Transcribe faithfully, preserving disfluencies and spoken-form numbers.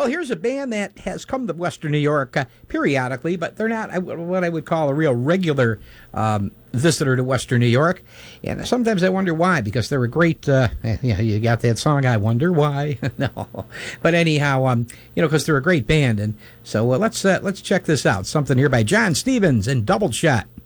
Well, here's a band that has come to Western New York uh, periodically, but they're not uh, what I would call a real regular um, visitor to Western New York. And sometimes I wonder why, because they're a great, uh, yeah, you got that song, I Wonder Why. No. But anyhow, um, you know, because they're a great band. And so uh, let's uh, let's check this out. Something here by John Stevens and Double Shot.